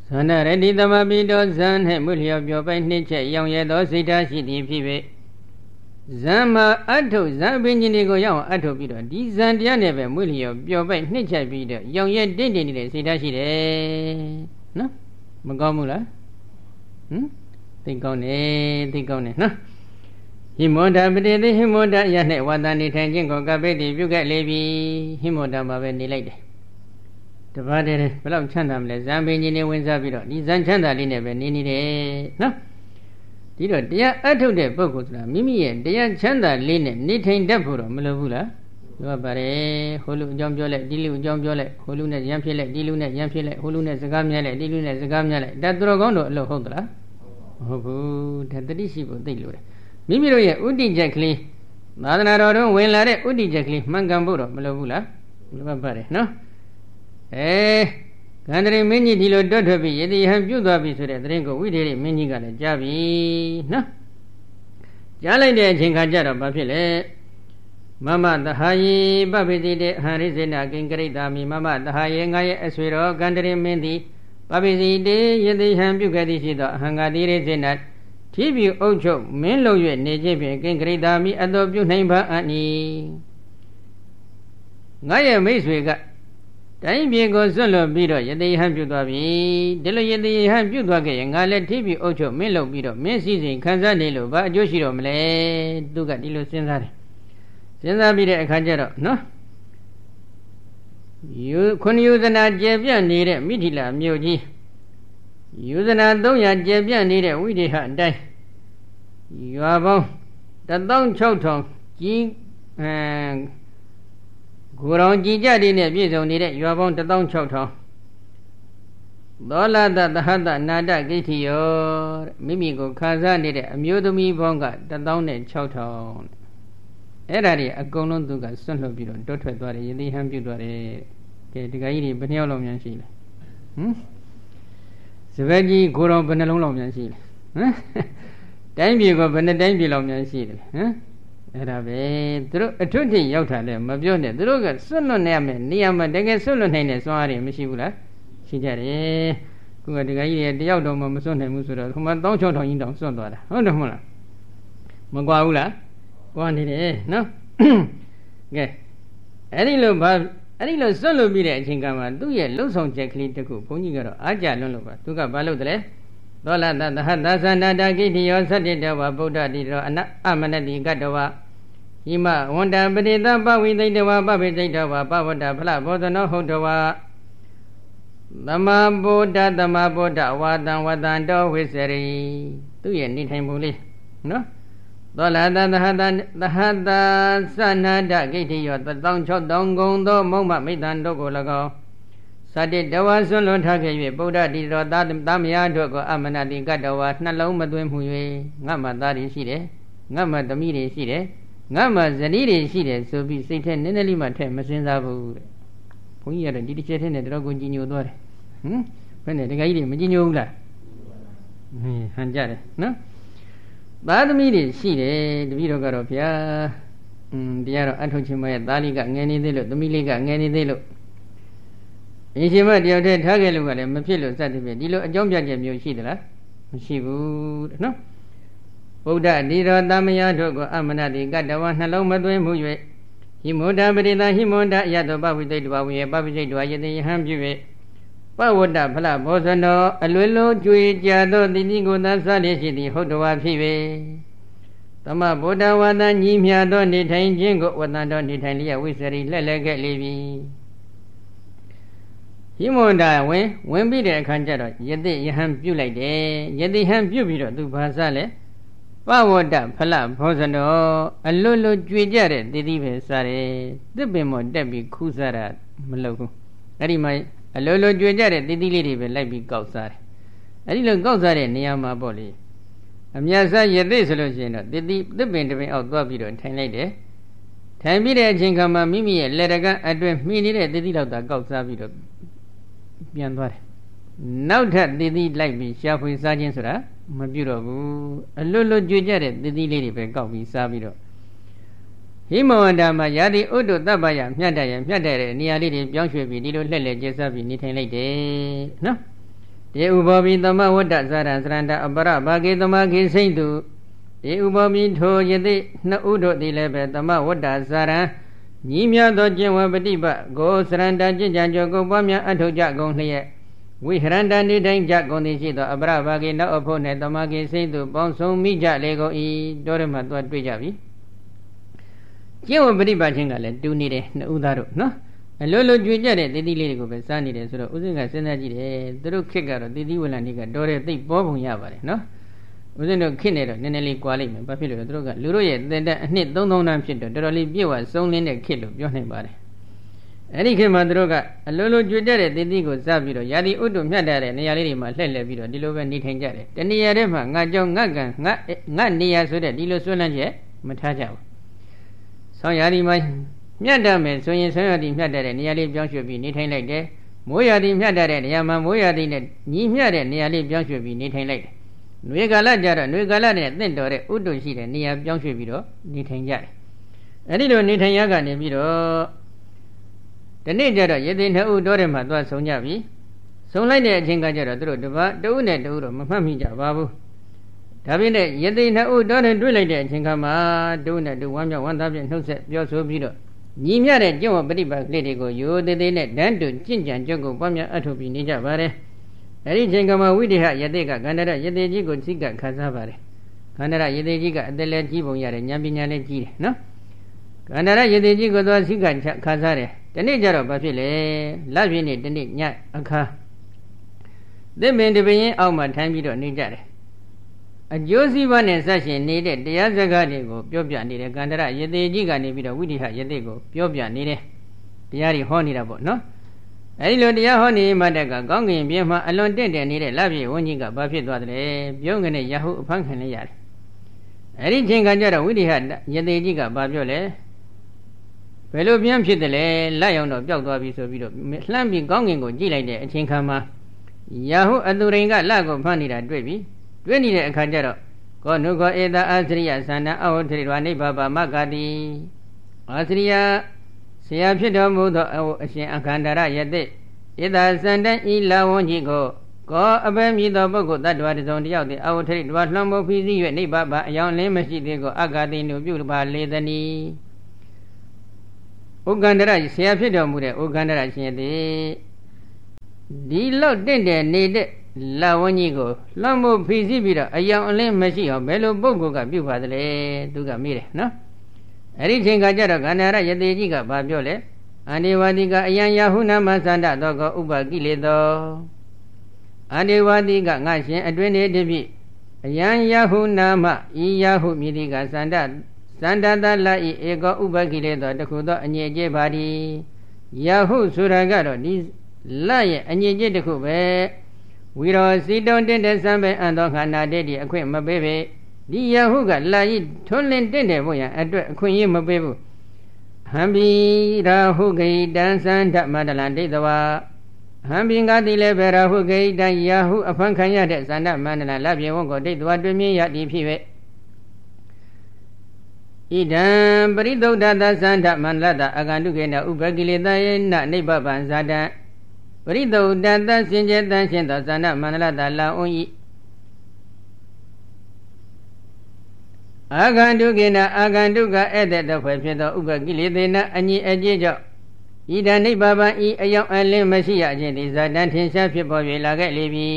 န္ဒရတိသမပိတောဇံနှင့်မှုလျော်ပြောပိုင်နှိမ့်ချက်ရောင်ရဲသောစိတ်ဓာတ်ရှိသည်ဖြစ်ပေဇံမှာအထုဇံပင်ကြီးတွေကိုရောက်အောင်အထုပြီးတော့ဒီဇံတရားနဲ့ပဲမှုလျော်ပြောပိုင်နှိမ့်ချက်ပြီးတော့ရောင်ရဲတင့်နေတဲ့စိတ်ဓာတ်ရှိတယ်နော်မကောင်းဘူးလားသိကောင်းတယ်သိကောင်းတယ်နော်ဟိမောဒပတိတိဟိမောဒရနှင့်ဝါဒနေထိုင်ခြင်းကိုကပိတိပြုခဲ့လေပြီဟိမောဒမှာပဲနေလိုက်တယ်တပါးတည်းဘယ်လောက်ချမ်းသာမလဲဇံပင်ကြီးနေဝင်စားပြီးတော့ဒီဇံချမ်းသာလေးနဲ့ပဲနေနေတယ်နော်ဒီတော့တရားအထုတ်တဲ့ပုဂ္ဂိုလ်ဆိုတာမိမိရဲ့တရားချမ်းသာလေးနဲ့နေထိုင်တတ်ဖို့တော့မလိုဘူးလားပြောပါတယ်ဟိုလူအကြောင်းပြောလိုက်ဒီလူအကြောင်းပြောလိုက်ဟိုလူနဲ့ရံဖြစ်လိုက်ဒီလူနဲ့ရံဖြစ်လိုက်ဟိုလူနဲ့စကားများလိုက်ဒီလူနဲ့စကားများလိုက်ဒါသူတော်ကောင်းတို့အလုပ်ဟုတ်သလားမဟုတ်ဘူးဒါတတိရှိဖို့သိလို့တယ်မိမိတို့ရဲ့ဥဒိချက်ကလေးသာသနာတော်တွင်ဝင်လာတဲ့ဥဒိချက်ကလေးမှန်ကန်ဖို့တော့မလိုဘူးလားလိုပါတယ်နော်ကန္တရီမင်းကြီးဒီလိုတွတ်ထွက်ပြီးယတိဟံပြုတ်သွားပြီဆိုတဲ့သတင်းကိုဝိသေရိမင်းကြီးကလည်းကြားပြီနော်ကြားလိုက်တဲ့အချိန်ခါကျတော့ဘာဖြစ်လဲမမတဟာယေပပိတိတေအဟံရိစေနာကိင်္ဂရိတာမိမမတဟာယေငါရဲ့အဆွေတော်ကန္တရီမင်းသည်ပပိတိတေယတိဟံပြုတ်ခဲ့သည်ရှိသောအဟံငါတိရိစေနာထိပြီအုပ်ချုပ်မင်းလုံ၍နေခြင်းဖြင့်ကိင်္ဂရိတာမိအတော်ပြုနိုင်ပါအနိငါရဲ့မိတ်ဆွေကတိုင်းပြည်ကိုစွန့်လွတ်ပြီးတော့ယတိဟံပြုတ်သွားပြီဒီလိုယတိဟံပြုတ်သွားခဲ့ရင်ငါလည်းထိပြီအုပ်ချုပ်မင်းလုံပြီးတော့မင်းစည်းစိမ်ခံစားနေလို့ဘာအကျိုးရှိတော့မလဲသူကဒီလိုစဉ်းစားတယ်စဉ်းစားပြီးတဲ့အခါကျတော့နော်ခုနှစ်ယူဇနာကျေပြန့်နေတဲ့မိထီလာမြို့ကြီးယူဇနာ300ကျေပြန့်နေတဲ့ဝိဒေဟအတိုင်းရွာပေါင်း16000ကြီးကိုယ်တော်ကြည်ကြတဲ့နဲ့ပြည့်စုံနေတဲ့ရွာပေါင်း16000သောလတသဟတနာတဂိဋ္ဌိယောမိမိကိုခါစားနေတဲ့အမျိုးသမီးပေါင်းက16000အဲ့ဒါတွေအကုန်လုံးသူကဆွန့်လွတ်ပြီးတော့တွတ်ထွက်သွားတယ်ယတိဟံပြုတ်သွားတယ်ကဲဒီကကြီးတွေဘယ်နှယောက်လောက်များရှိလဲစပက်ကြီးကိုယ်တော်ဘယ်နှလုံးလောက်များရှိလဲတိုင်းပြည်ကဘယ်နှတိုင်းပြည်လောက်များရှိတယ်အဲ့ဒါပဲသူတို့အထွတ်ထိပ်ရောက်တာလည်းမပြောနဲ့သူတို့ကစွန့်လွတ်နေရမယ်နေရာမှာတကယ်စွန့်လွတ်နိုင်တဲ့စွမ်းအားတွေမရှိဘူးလားရှိကြတယ်ခုကဒီကကြီးတွေတယောက်တော့မှမစွန့်နိုင်ဘူးဆိုတော့ဟိုမှာ16000ကြီးတောင်စွန့်သွားတာဟုတ်တယ်မဟုတ်လားမကွာဘူးလားကွာနေတယ်နော်ကဲအဲ့ဒီလိုစွန့်လွတ်ပြီးတဲ့အချိန်ကမှသူ့ရဲ့လှုပ်ဆောင်ချက်ကလေးတစ်ခုဘုန်းကြီးကတော့အားကြလွန်းလို့ပါသူကဘာလုပ်တယ်လဲသောလတသဟတသန္တာဂိဋ္ဌိယောသတ္တိတဝဗုဒ္ဓတိရောအမနတိကတဝဟိမဝန္တပတိတပဝိသိတဝပပိသိတဝပဝတ္တဖလဘောဇနောဟုတ်တဝသမဗုဒ္ဓသမဗုဒ္ဓဝါတံဝတံတောဝိစရိသူ့ရဲ့နေထိုင်ပုံလေးနော်သောလတသဟတသဟတသန္တာဂိဋ္ဌိယော16000ဂုံသောမုံမမိတ္တံတို့ကို၎င်းသတ္တိတဝါဆွလွန်ထားခဲ့၍ဗုဒ္ဓတိရောသမယတို့ကိုအမနတိကတဝါနှလုံးမသွင်းမှု၍ငါမှသားတွေရှိတယ်ငါမှသမီးတွေရှိတယ်ငါမှဇနီးတွေရှိတယ်ဆိုပြီးစိတ်ထဲနည်းနည်းလေးမှထည့်မစင်စားဘူးတဲ့ဘုန်းကြီးကတော့ဒီတစ်ချက်ထဲနဲ့တော်ကိုကြီးညိုသွားတယ်ဘယ်နဲ့တခါကြီးတွေမကြီးညိုဘူးလားဟန်ကြတယ်နော်သားသမီးတွေရှိတယ်တပည့်တော်ကတော့ဗျာတရားတော့အထုတ်ချင်းမရဲ့သားလေးကငယ်နေသေးလို့သမီးလေးကငယ်နေသေးလို့အရှင်မတယောက်တည်းထားခဲ့လို့ကလည်းမဖြစ်လို့စသဖြင့်ဒီလိုအကြောင်းပြချက်မျိုးရှိသလားမရှိဘူးတဲ့နော်ဗုဒ္ဓဒီရောသမယတို့ကိုအမနတိကတဝနှလုံးမသွင်းမှု၍ဟိမောဒပရိသဟိမောဒယတောပဝိသိတဝဝေပပိစိတဝယတိယဟံပြု၍ပဝတ္တဖလဘောဇနောအလွယ်လုံးကြွေကြသောတိတိကိုသာစလျက်ရှိသည်ဟုတ်တော်ဖြစ်၍သမဗုဒ္ဓဝါဒညီမြသောနေထိုင်ခြင်းကိုဝတ္တတော်နေထိုင်လျက်ဝိစရိလှဲ့လှဲ့ခဲ့လေပြီဟိမန္တာဝင်ပြီးတဲ့အခါကျတော့ယတိယဟံပြုတ်လိုက်တယ်ယတိဟံပြုတ်ပြီးတော့သူဘာစားလဲပဝတ္တဖလဘောဇနောအလွတ်လွတ်ကြွေကြတဲ့တတိပဲစားတယ်တစ်ပင်မောတက်ပြီးခူးစားတာမလုပ်ဘူးအဲ့ဒီမှာအလွတ်လွတ်ကြွေကြတဲ့တတိလေးတွေပဲလိုက်ပြီးကောက်စားတယ်အဲ့ဒီလိုကောက်စားတဲ့နေရာမှာပေါ့လေအမြတ်စားယတိဆိုလို့ရှိရင်တော့တစ်ပင်တစ်ပင်အောက်သွားပြီးတော့ထိုင်လိုက်တယ်ထိုင်ပြီးတဲ့အချိန်ခါမှာမိမိရဲ့လက်တကအတွင်းမှီနေတဲ့တတိလောက်သာကောက်စားပြီးတော့ပြန်သွားတယ်နောက်ထပ်တည်တည်လိုက်ပြီးရှားဖွေစားခြင်းဆိုတာမပြုတော့ဘူးအလွတ်လွတ်ကြွကြတဲ့တည်တည်လေးတွေပဲကောက်ပြီးစားပြီးတော့ဟိမဝန္တာမှာယာတိဥဒ္ဒတပ္ပယမြတ်တဲ့နေရာလေးတွေပြောင်းရွှေ့ပြီးဒီလိုလှည့်လည်ကျက်စားပြီးနေထိုင်လိုက်တယ်နော်တေဥပောပိသမဝတ္တဇာရံစရန္တအပရဘာဂေသမခေစိတ်တုတေဥပောပိထိုယသိနှစ်ဥတို့သည်လည်းပဲသမဝတ္တဇာရံညီမြသောကျင့်ဝပฏิပတ်ကိုစရန္တကျင့်ကြံကြောကိုပွားများအထောက်ကြကုန်လျက်ဝိဟရန္တနေတိုင်းကြကုန်သည်ရှိသောအပရဘာဂေနောက်အဖို့နှင့်သမခေစိတ်တုပေါင်းဆုံးမိကြလေကုန်၏တောရမှာသွားတွေ့ကြပြီကျင့်ဝပฏิပတ်ခြင်းကလည်းတူနေတယ်နှစ်ဥသားတို့နော်အလိုလိုကြွေကြတဲ့တည်တည်လေးတွေကိုပဲစားနေတယ်ဆိုတော့ဥစဉ်ကစဉ်းစားကြည့်တယ်သူတို့ခစ်ကတော့တည်တည်ဝလန်တွေကတော်တဲ့သိပေါ်ပုံရပါတယ်နော်ဥစဉ်တို့ခစ်နေတော့နည်းနည်းလေးကွာလိုက်မယ်ဘာဖြစ်လို့လဲသူတို့ကလူတို့ရဲ့တင်တဲ့အနှစ်3000တန်းဖြစ်တော့တော်တော်လေးပြည့်ဝစုံလင်းတဲ့ခစ်လို့ပြောနိုင်ပါတယ်အဲ့ဒီခေတ်မှာသူတို့ကအလိုလိုကြွေကြတဲ့တည်တည်ကိုစားပြီးတော့ယာတိဥတ္တုမြတ်တဲ့နေရာလေးတွေမှာလှည့်လည်ပြီးတော့ဒီလိုပဲနေထိုင်ကြတယ်တနေရာထဲမှာငါကြောင့်ငါကံငါနေရာဆိုတဲ့ဒီလိုဆွလန်းချက်မထားကြဘူးဆောင်းယာတိမှာမြတ်တမယ်ဆိုရင်ဆောင်းရာသီမြတ်တဲ့နေရာလေးပြောင်းရွှေ့ပြီးနေထိုင်လိုက်တယ်မိုးရာသီမြတ်တဲ့နေရာမှာမိုးရာသီနဲ့ညီမျှတဲ့နေရာလေးပြောင်းရွှေ့ပြီးနေထိုင်လိုက်တယ်။နွေကာလကျတော့နွေကာလနဲ့တင့်တော်တဲ့ဥတ္တုရှိတဲ့နေရာပြောင်းရွှေ့ပြီးတော့နေထိုင်ကြတယ်။အဲဒီလိုနေထိုင်ရကနေပြီးတော့ဒီနေ့ကျတော့ရေသိနှစ်ဦးတော်ထဲမှာသွားဆုံကြပြီ။ဆုံလိုက်တဲ့အချိန်ကကျတော့သူတို့တပတ်တဦးနဲ့တဦးတော့မမှတ်မိကြပါဘူး။ဒါပြင်နဲ့ရေသိနှစ်ဦးတော်ထဲတွေ့လိုက်တဲ့အချိန်ကမှတဦးနဲ့တဦးဝမ်းမြောက်ဝမ်းသာဖြင့်နှုတ်ဆက်ပြောဆိုပြီးတော့ညီမြတဲ့ကျင့်ဝတ်ပฏิပတ်ကလေးတွေကိုရိုးသေးသေးနဲ့တန်းတူကျင့်ကြံကြုတ်ကိုပွားများအထောက်ပြီးနေကြပါတယ်။အဲဒီချိန်ကမှဝိတေဟယသိကကန္တရယသိကြီးကိုသိကခန်းစားပါတယ်။ကန္တရယသိကြီးကအတလည်းကြီးပုံရတယ်ဉာဏ်ပညာလည်းကြီးတယ်နော်။ကန္တရယသိကြီးကိုသွားသိကခန်းစားတယ်။ဒီနေ့ကျတော့ဘာဖြစ်လဲ။လက်ပြင်းနေဒီနေ့ညအခါသစ်ပင်တပင်ရင်အောက်မှာထိုင်ပြီးတော့နေကြတယ်အကျိုးစီးပွားနဲ့ဆက်ရှင်နေတဲ့တရားစကားတွေကိုပြောပြနေတဲ့ကန္တရယသိကြီးကနေပြီးတော့ဝိတိဟယသိကိုပြောပြနေတယ်တရားတွေဟောနေတာပေါ့နော်အဲဒီလိုတရားဟောနေမှတက်ကကောင်းကင်ပြင်မှာအလွန်တင့်တယ်နေတဲ့လက်ပြဝန်းကြီးကဘာဖြစ်သွားတယ်ပြုံးကနေယဟုအဖန်ခံလိုက်ရတယ်အဲဒီချိန်ကကြတော့ဝိတိဟယသိကြီးကဘာပြောလဲဘယ်လိုပြန်ဖြစ်တယ်လဲလက်ရောက်တော့ပျောက်သွားပြီဆိုပြီးတော့လှမ်းပြီးကောင်းကင်ကိုကြည့်လိုက်တဲ့အချိန်ခါမှာယဟုအသူရိန်ကလက်ကိုဖမ်းနေတာတွေ့ပြီတွေ့နေတဲ့အခါကျတော့ကောနုခောဧတာအာသရိယသန္တအဝဋ္ဌိရဝနိဗ္ဗာမဂ္ဂတိအာသရိယဆရာဖြစ်တော်မူသောအရှင်အခန္ဓာရယတိဧတာသန္တဤလာဝန်းကြီးကိုကောအပဲမြည်သောပုဂ္ဂိုလ်တ attva တစ်စုံတစ်ယောက်သည်အဝဋ္ဌိရဝလွှမ်းမိုးဖီးစည်း၍နိဗ္ဗာန်အယောင်လင်းမရှိသေးကိုအဂ္ဂတိနုပြုပါလေသနီဥက္ကန္တရဆရာဖြစ်တော်မူတဲ့ဥက္ကန္တရရှင်သည်ဒီလောက်တင့်တယ်နေတဲ့လာဝန်းကြီးကိုလွှမ်းမိုးဖီးစည်းပြီးတော့အယောင်အလင်းမရှိအောင်ဘယ်လိုပုဂ္ဂိုလ်ကပြုပါသလဲသူကမေးတယ်နော်အဲ့ဒီချိန်ကကြတော့ကန္နာရယတိကြီးကဘာပြောလဲအန္တေဝတိကအယံယဟုနာမသန္တသောကောဥပကိလေသောအန္တေဝတိကငါရှင်အတွင်းနေတပြည့်အယံယဟုနာမဤယဟုမြည်တိကသန္တတလဤဧကောဥပကိလေသောတခုသောအငြိကျေပါသည်ယဟုဆိုတာကတော့ဒီလရဲ့အငြိကျေတစ်ခုပဲဝီရောစီတုံတင့်တဲ့စံပဲအံသောခန္ဓာတည်းဒီအခွင့်မပေးပေဒီယဟုကလာဤထွန်းလင်းတင့်တယ်ဖို့ရန်အတွက်အခွင့်အရေးမပေးဘူးဟံဘီရာဟုဂိတံသန္ဓမန္တလံဒိဋ္ဌဝါဟံဘီငါတိလည်းပဲရာဟုဂိတံယဟုအဖန်ခံရတဲ့သန္ဓမန္တလံလပြင်းဝကိုဒိဋ္ဌဝါတွင်မြင်ရသည်ဖြစ်၍ဣဒံပရိသုဒ္ဓသသန္ဓမန္တလတအကန္တုကေနဥပကိလေသာယေနနိဗ္ဗဗံဇာတံပရိသုဒ္ဓသစင်ကြတန်ရှင်းသောသန္ဓမန္တလတလာဥဤအာဂန္တုကေနအာဂန္တုကဧည့်တဲ့တဖွဲ့ဖြစ်သောဥပကိလေသေနအညီအကျေကြောင့်ဣဒံနိဗ္ဗဗံဤအယောင်အလင်းမရှိရခြင်းသည်ဇာတံထင်ရှားဖြစ်ပေါ်၍လာခဲ့လေပြီ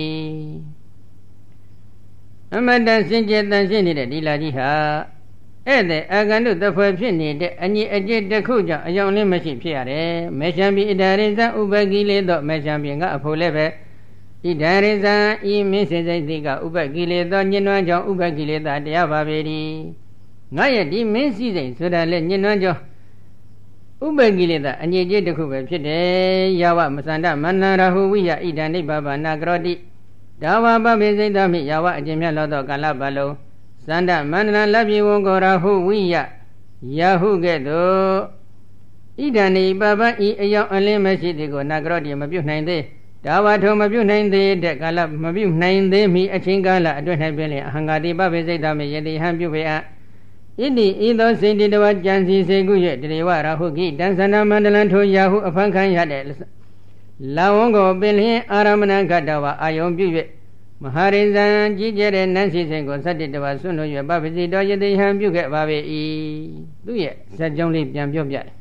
အမတန်စင်ကြတန်ရှင်းနေတဲ့ဒီလာကြီးဟာဧည့်တဲ့အာဂန္တုတဖွဲ့ဖြစ်နေတဲ့အညီအကျေတစ်ခုကြောင့်အယောင်လင်းမရှိဖြစ်ရတယ်မေရှံပိဣဒရိဇံဥပကိလေသောမေရှံပိကအဖို့လည်းပဲဣဒရိဇံဤမင်းစေစိတ်တိကဥပကိလေသောညှဉ်းနှွမ်းကြောင့်ဥပကိလေသာတရားပါပေသည်ငါရဲ့ဒီမင်းစည်းစိတ်ဆိုတာလေညှဉ်းနှွမ်းကြောင့်ဥပကိလေသာအငြိကျေတစ်ခုပဲဖြစ်တယ်ယဝမသန္တမန္နရဟုဝိယဣဒံနိဗ္ဗာနာကရောတိဒါဝပပိစိတ်သမိယဝအကျဉ်းမြတ်လောသောကာလပတ်လုံးသန္တမန္တလလက်ပြေဝံကောရာဟုဝိယယဟုကဲ့သို့ဣဒံနိဗ္ဗာန်ဤအယောင်အလင်းမရှိသည်ကိုနာကရောတိမပြုတ်နိုင်သေးဒါဝထုံမပြုတ်နိုင်သေးတဲ့ကာလမပြုတ်နိုင်သေးမီအချင်းကာလအတွင်း၌ပြင်လေအဟံကာတိပပိစိတ်သမိယတိဟံပြုပေအဣတိဤသောစိတ်တဝကြံစီစေကု၍တရေဝရာဟုကိတံသန္တမန္တလံထိုရာဟုအဖန်ခံရတဲ့လာဝံကိုပင်လျင်အာရမဏကတ္တဝအာယုံပြု၍မဟာရိဇံကြီးကျယ်တဲ့နန်းစီစဉ်ကို7တဝါဆွလို့၍ပပစီတော်ယတိဟံပြုခဲ့ပါပေ၏သူရဲ့ဇာတ်ကြောင်းလေးပြန်ပြောပြတယ်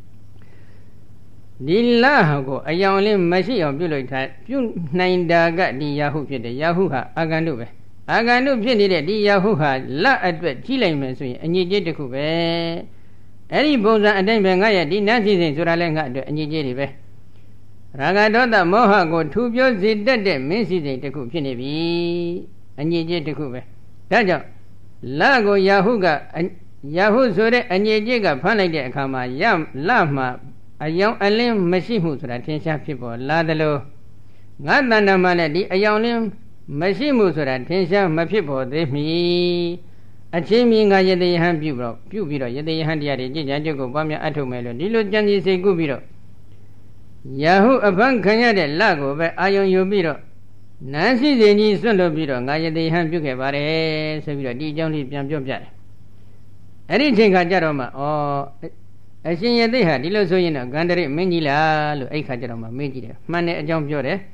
ဒီလာကိုအယောင်လေးမရှိအောင်ပြုလုပ်ထားပြုနိုင်တာကဒီယာဟုဖြစ်တယ်ယာဟုဟာအာဂန္တုပဲအာဂန္တုဖြစ်နေတဲ့ဒီယာဟုဟာလက်အတွက်ကြီးလိုက်မယ်ဆိုရင်အညစ်အကြေးတစ်ခုပဲအဲ့ဒီပုံစံအတိုင်းပဲငါရဲ့ဒီနတ်စီစဉ်ဆိုတာလည်းငါအတွက်အညစ်အကြေးတွေပဲရာဂဒေါသမောဟကိုထူပြောစေတတ်တဲ့မင်းစီစဉ်တစ်ခုဖြစ်နေပြီအညစ်အကြေးတစ်ခုပဲဒါကြောင့်လက်ကိုယာဟုဆိုတဲ့အညစ်အကြေးကဖမ်းလိုက်တဲ့အခါမှာလက်မှာအယောင်အလင်းမရှိမှုဆိုတာထင်ရှားဖြစ်ပေါ်လာတယ်လို့ငါတဏ္ဍာမှာလည်းဒီအယောင်လင်းမရှိမှုဆိုတာထင်ရှားမဖြစ်ပေါ်သေးမီအချင်းမြင်ငါယတိယဟန်ပြုပြီးတော့ယတိယဟန်တရားတွေကြည်ကြံကြုတ်ကိုပွားများအထုတ်မယ်လို့ဒီလိုကြံစည်စိတ်ကူးပြီးတော့ယာဟုအဖန်ခံရတဲ့လက်ကိုပဲအာယုံယူပြီးတော့နန်းစီစဉ်ကြီးစွန့်လွတ်ပြီးတော့ငါယတိယဟန်ပြုခဲ့ပါတယ်ဆိုပြီးတော့ဒီအကြောင်းလေးပြန်ပြောပြတယ်အဲ့ဒီအချိန်ခါကျတော့မှအရှင်ယသိဟာဒီလိုဆိုရင်တော့ဂန္ဓရိမင်းကြီးလားလို့အဲ့ခါကျတော့မှမင်းကြီးတယ်မှန်တဲ့အကြောင်းပြောတယ်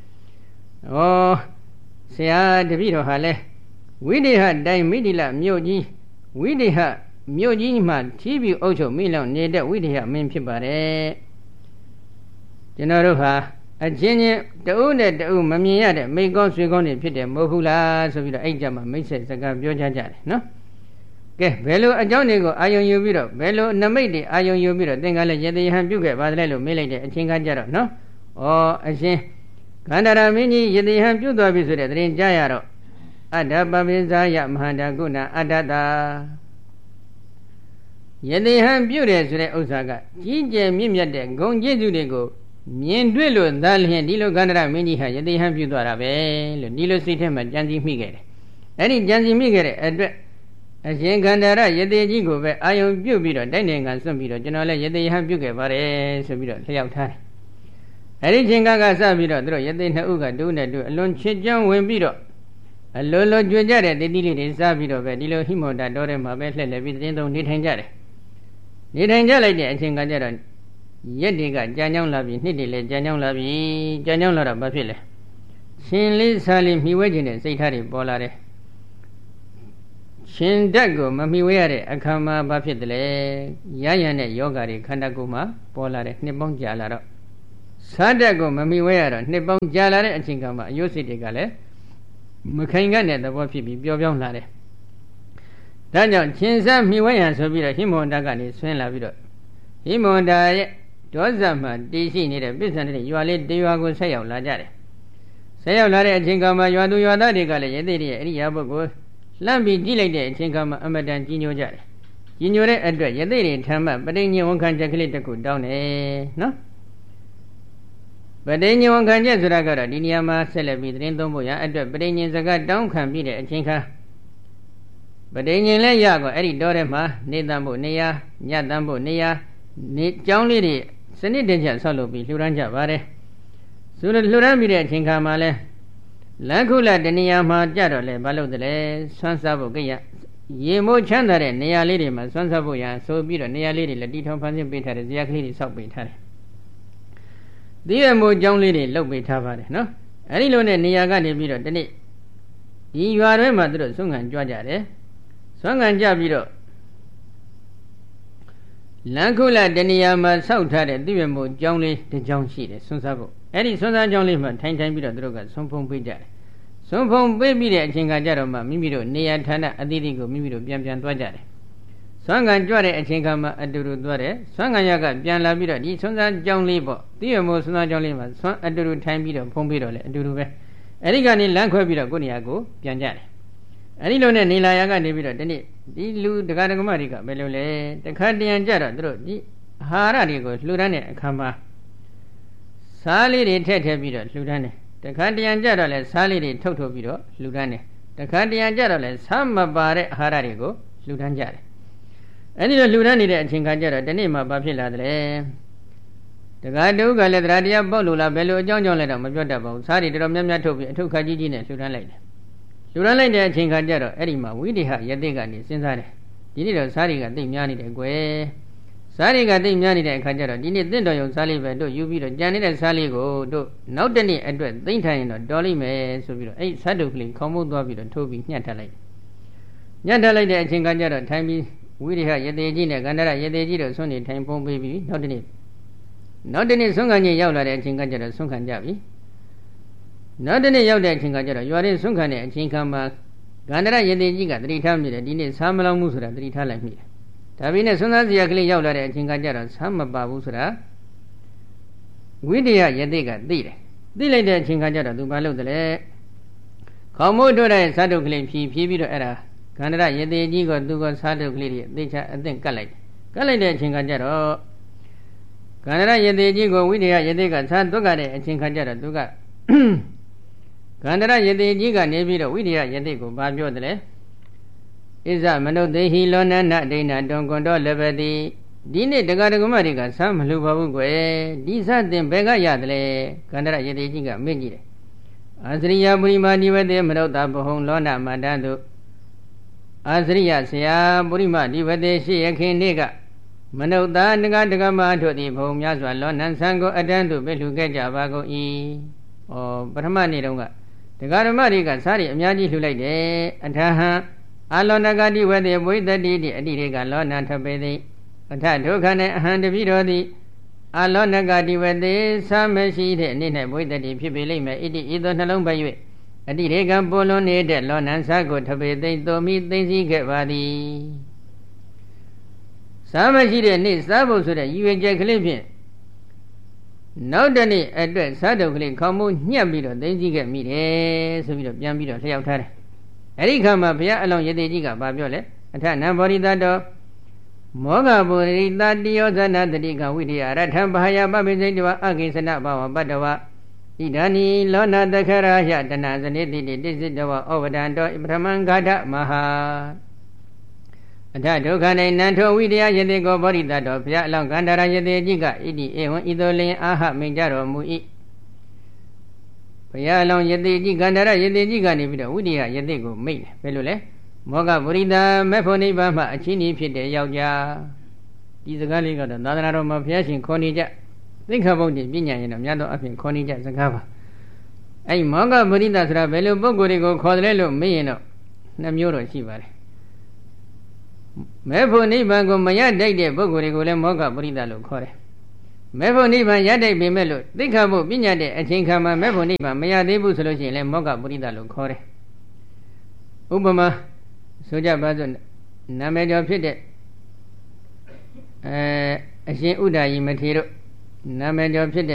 ဆရာတပည့်တော်ဟာလဲဝိဒေဟတိုင်းမိတိလမြို့ကြီးဝိဒေဟမြို့ကြီးမှာထီးပြီးအုပ်ချုပ်မိလောက်နေတဲ့ဝိဒေဟမင်းဖြစ်ပါတယ်ကျွန်တော်တို့ဟာအချင်းချင်းတဦးနဲ့တဦးမမြင်ရတဲ့မိကောင်းဆွေကောင်းတွေဖြစ်တယ်မဟုတ်ဘူးလားဆိုပြီးတော့အဲ့ကြမှာမိတ်ဆက်စကားပြောကြတယ်နော်ကဲဘယ်လိုအကြောင်းတွေကိုအာယုံယူပြီးတော့ဘယ်လိုနမိတ်တွေအာယုံယူပြီးတော့သင်္ကလည်းယတိယဟန်ပြုခဲ့ပါတယ်လို့မေးလိုက်တဲ့အချင်းကကြတော့နော်အရှင်ကန္တရာမင်းကြီးယတိယဟန်ပြုသွားပြီဆိုတဲ့သတင်းကြားရတော့အတ္တပပိဇာယမဟာတကုဏအတ္တတာယတိယဟန်ပြုတယ်ဆိုတဲ့ဥစ္စာကကြီးကျယ်မြင့်မြတ်တဲ့ဂုဏ်ကျေးဇူးတွေကိုမြင်တွေ့လို့သာလျှင်ဒီလိုကန္တရာမင်းကြီးဟာယတိယဟန်ပြုသွားတာပဲလို့ဒီလိုစိတ်ထဲမှာကြံစည်မိခဲ့တယ်အဲ့ဒီကြံစည်မိခဲ့တဲ့အတွက်အရှင်ကန္တရယတိကြီးကိုပဲအာယုံပြုတ်ပြီးတော့တိုက်နိုင်ငံစွန့်ပြီးတော့ကျွန်တော်လည်းယတိယဟန်ပြုတ်ခဲ့ပါတယ်ဆိုပြီးတော့လျှောက်ထားတယ်။အဲဒီချိန်ကစပြီးတော့သူတို့ယတိနှစ်ဦးကတူးနဲ့တူအလွန်ချစ်ကြောင်းဝင်ပြီးတော့အလိုလိုကြွကြတဲ့တတိလေးတွေစားပြီးတော့ပဲဒီလိုဟိမောတာတော်ထဲမှာပဲလှည့်လည်ပြီးတင်းသုံးနေထိုင်ကြတယ်။နေထိုင်ကြလိုက်တဲ့အချိန်ကကျတော့ရက်တွေကကြာညောင်းလာပြီးနှစ်တွေလည်းကြာညောင်းလာပြီးကြာညောင်းလာတော့ဘာဖြစ်လဲ။ရှင်လေးစားလေးမြှဝဲခြင်းနဲ့စိတ်ထားတွေပေါ်လာတယ်ရှင်ဓာတ်ကိုမမီဝဲရတဲ့အခါမှာဘာဖြစ်တယ်လဲရရတဲ့ယောဂါတွေခန္ဓာကိုယ်မှာပေါ်လာတဲ့နှစ်ပေါင်းကြာလာတော့စားဓာတ်ကိုမမီဝဲရတော့နှစ်ပေါင်းကြာလာတဲ့အချိန်ကမှအယုတ်စိတ်တွေကလည်းမခိုင်တဲ့သဘောဖြစ်ပြီးပျော်ပြောင်းလာတယ်ဒါကြောင့်ရှင်စားမီဝဲရဆိုပြီးတော့ဟိမဝန္တာကနေဆွင်းလာပြီးတော့ဟိမဝန္တာရဲ့ဒေါသမှတည်ရှိနေတဲ့ပြစ္ဆန္ဒတဲ့ရွာလေးတရွာကိုဆက်ရောက်လာကြတယ်ဆက်ရောက်လာတဲ့အချိန်ကမှရွာသူရွာသားတွေကလည်းယသိရဲ့အရိယာပုဂ္ဂိုလ်လှမ်းပြီးကြည့်လိုက်တဲ့အချိန်ကမှအမတန်ကြီးညိုကြတယ်ကြီးညိုတဲ့အတွက်ယသိတွေထမ်းမှပဋိညာဉ်ဝန်ခံချက်ကလေးတစ်ခုတောင်းတယ်နော်ပဋိညာဉ်ဝန်ခံချက်ဆိုတာကတော့ဒီနေရာမှာဆက်လက်ပြီးသတင်းသုံးဖို့ရအတွက်ပဋိညာဉ်စကားတောင်းခံပြီးတဲ့အချိန်ခါပဋိညာဉ်လည်းရကောအဲ့ဒီတော့ထဲမှာနေတမ်းဖို့နေရာညတမ်းဖို့နေရာနေကျောင်းလေးတွေစနစ်တကျဆောက်လုပ်ပြီးလှူဒန်းကြပါတယ်ဆိုတော့လှူဒန်းပြီးတဲ့အချိန်ခါမှာလဲလက္ခုလတနေရာမှာကြတော့လဲဘာလို့တလဲဆွမ်းစားဖို့ကိရရေမိုးချမ်းသာတဲ့နေရာလေးတွေမှာဆွမ်းစားဖို့ရဆိုပြီးတော့နေရာလေးတွေလည်းတီထောင်ဖန်ဆင်းပေးထားတယ်ဇရာကလေးတွေဆောက်ပေးထားတယ်ဒီရမိုးကျောင်းလေးတွေလုပ်ပေးထားပါတယ်နော်အဲဒီလိုနဲ့နေရာကနေပြီးတော့ဒီနေ့ဒီရွာထဲမှာသူတို့ဆွမ်းခံကြွကြတယ်ဆွမ်းခံကြပြီးတော့လက္ခုလတနေရာမှာဆောက်ထားတဲ့ဒီရမိုးကျောင်းလေးတစ်ကျောင်းရှိတယ်ဆွမ်းစားဖို့အဲ့ဒီဆွမ်းစားကြောင်းလေးမှာထိုင်ပြီးတော့သူတို့ကဆွမ်းဖုံးပေးကြတယ်ဆွမ်းဖုံးပေးပြီးတဲ့အချိန်ကကြတော့မှမိမိတို့နေရာဌာနအသီးသီးကိုမိမိတို့ပြန်သွားကြတယ်ဆွမ်းခံကြွတဲ့အချိန်ကမှအတူတူသွားတယ်ဆွမ်းခံရကပြန်လာပြီးတော့ဒီဆွမ်းစားကြောင်းလေးပေါ့တိရမိုးဆွမ်းစားကြောင်းလေးမှာဆွမ်းအတူတူထိုင်ပြီးတော့ဖုံးပေးတော့လေအတူတူပဲအဲ့ဒီကနေလမ်းခွဲပြီးတော့ကိုယ့်နေရာကိုပြန်ကြတယ်အဲ့ဒီလိုနဲ့နေလာရကနေပြီးတော့ဒီနေ့ဒီလူဒကာဒကမတွေကဘယ်လိုလဲတခါတရံကြတော့သူတို့ဒီအာဟာရတွေကိုလှူဒန်းတဲ့အခါမှာစားလေးတွေထည့်ပြီးတော့လှူဒန်းတယ်တခါတရံကြတော့လဲစားလေးတွေထုတ်ပြီးတော့လှူဒန်းတယ်တခါတရံကြတော့လဲစားမပါတဲ့အာဟာရတွေကိုလှူဒန်းကြတယ်အဲဒီလိုလှူဒန်းနေတဲ့အချိန်ခါကျတော့ဒီနေ့မှဘာဖြစ်လာသလဲတခါတူကလည်းတရားတရားပုတ်လို့လားဘယ်လိုအကြောင်းကြောင့်လဲတော့မပြောတတ်ပါဘူးစားတွေတော်တော်များများထုတ်ပြီးအထုခါကြီးနဲ့လှူဒန်းလိုက်တယ်လှူဒန်းလိုက်တဲ့အချိန်ခါကျတော့အဲ့ဒီမှာဝိဒေဟယသိကနေစဉ်းစားတယ်ဒီနေ့တော့စားတွေကသိများနေတယ်ကွယ်စားတွေကတိတ်များနေတဲ့အခါကျတော့ဒီနေ့တင့်တော်ရုံစားလေးပဲတို့ယူပြီးတော့ကြံနေတဲ့စားလေးကိုတို့နောက်တစ်နေ့အတွက်သိမ့်ထိုင်ရင်တော့တော်လိမ့်မယ်ဆိုပြီးတော့အဲ့ဆတ်တုကလေးခေါင်းမိုးသွားပြီးတော့ထိုးပြီးညှက်ထလိုက်ညှက်ထလိုက်တဲ့အချိန်ကကျတော့ထိုင်ပြီးဝိရိဟရသေးကြီးနဲ့ကန္တရရသေးကြီးတို့ဆွနေထိုင်ပုံပေးပြီးနောက်တစ်နေ့ဆွမ်းခံကြီးရောက်လာတဲ့အချိန်ကကျတော့ဆွမ်းခံကြပြီနောက်တစ်နေ့ရောက်တဲ့အချိန်ကကျတော့ရွာရင်းဆွမ်းခံတဲ့အချိန်ခါမှာကန္တရရသေးကြီးကတတိထားမိတယ်ဒီနေ့စားမလောင်မှုဆိုတာတတိထားလိုက်မိတယ်ဒါပေမဲ့ဆွမ်းသားစရာကလေးရောက်လာတဲ့အချိန်ကကျတော့ဆမ်းမပါဘူးဆိုတာဝိတ္တရယတိကသိတယ်သိလိုက်တဲ့အချိန်ကကျတော့သူဘာလုပ်တယ်လဲခေါင်းမိုးတို့တဲ့စားတုပ်ကလေးဖြီးပြီးတော့အဲ့ဒါကန္တရယတိကြီးကသူကစားတုပ်ကလေးတွေအသိချအသင့်ကတ်လိုက်တဲ့အချိန်ကကျတော့ကန္တရယတိကြီးကိုဝိတ္တရယတိကစားသွက်ကတဲ့အချိန်ကကျတော့သူကကန္တရယတိကြီးကနေပြီးတော့ဝိတ္တရယတိကိုဘာပြောတယ်လဲဣဇမနုသေဟိလောနနဒိဏတွန်ကွန်တော်လဘတိဒီနေ့တရားဓမ္မတွေကဆမ်းမလူပါဘူးကွယ်ဒီစတင်ဘယ်ကရတယ်လဲကန္တရယတိကြီးကမေ့ကြည့်တယ်အာစရိယပုရိမာနိဝတေမနုဿဘဟုံလောနမတံတုအာစရိယဆရာပုရိမာနိဝတေရှိယခင်နေ့ကမနုဿနဂတကမတို့သည်ဘုံများစွာလောနံဆံကိုအတန်းသို့ပြလှူခဲ့ကြပါကုန်၏ပထမနေ့တုန်းကတရားဓမ္မတွေကစားရအများကြီးလှူလိုက်တယ်အထဟံအလောနဂတိဝတေဝိတတိတိအတိရေကလောနထပေတိအထဒုက္ခနဲ့အဟံတပိတော်သည်အလောနဂတိဝတေသာမရှိတဲ့အနေနဲ့ဝိတတိဖြစ်ပေလိမ့်မယ်ဣတိဤသို့နှလုံးပိုက်၍အတိရေကပေါ်လွန်နေတဲ့လောနံစာကိုထပေသိသို့မိသိသိခဲ့ပါသည်သာမရှိတဲ့နေ့စားဖို့ဆိုတဲ့ရည်ရွယ်ချက်ကလေးဖြင့်နောက်တနေ့အတွက်စားတုပ်ကလေးခေါင်းမိုးညှက်ပြီးတော့သိသိခဲ့မိတယ်ဆိုပြီးတော့ပြန်ပြီးတော့လျှောက်ထားတယ်အဲ့ဒီခါမှာဘုရားအလောင်းယတိကြီးကဘာပြောလဲအထနံဘောရိတတောမောဂဗုရိတတိယောဇနတတိကဝိတ္တယရထံဘာယပပိစိတဝအကိစ္စနဘဝပတ္တဝဣဒာနိလောနတခရဟတနာဇနိတိတိတိစိတဝဩဝဒံတောပထမံဂါထမဟာအထဒုက္ခနေနံထောဝိတ္တယယတိကောဘောရိတတောဘုရားအလောင်းကန္တရာယတိကြီးကဣတိဧဝံဤသို့လင်အာဟမိန်ကြတော်မူ၏ဘုရားအလောင်းယတိကြီးကန္တရယတိကြီးကနေပြီးတော့ဝိတ္တယယတိကိုမိတ်တယ်ဘယ်လိုလဲမောဂဗုရိတမေဖို့နိဗ္ဗာန်မှာအချင်းကြီးဖြစ်တဲ့ယောက်ျားဒီစကားလေးကတော့သာသနာတော်မှာဘုရားရှင်ခေါ်နေကြသိက္ခာပုဒ်ကြီးပညာရင်တော့များသောအဖြစ်ခေါ်နေကြစကားပါအဲ့မောဂဗုရိတဆိုတာဘယ်လိုပုဂ္ဂိုလ်တွေကိုခေါ်တယ်လို့မေးရင်တော့နှစ်မျိုးတော့ရှိပါတယ်မေဖို့နိဗ္ဗာန်ကိုမရတတ်တဲ့ပုဂ္ဂိုလ်တွေကိုလည်းမောဂဗုရိတလို့ခေါ်တယ်မေဖို့နိဗ္ဗာန်ရတတ်ပေမဲ့လို့သိက္ခာပုဒ်ပညာတဲ့အချိန်ခါမှာမေဖို့နိဗ္ဗာန်မရသေးဘူးဆိုလို့ရှိရင်လည်းမောဂဗုရိတလို့ခေါ်တယ်ဥပမာဆိုကြပါစို့နာမည်ကျော်ဖြစ်တဲ့အရှင်ဥဒ္ဒါယိမထေရတို့နာမည်ကျော်ဖြစ်